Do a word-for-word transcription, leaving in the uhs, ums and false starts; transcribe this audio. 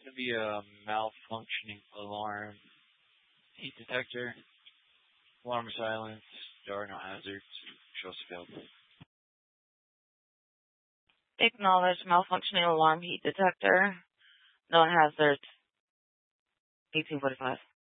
going to be a malfunctioning alarm, heat detector, alarm silence, there are no hazards, shows failed. Acknowledge malfunctioning alarm heat detector. No hazards. eighteen forty-five.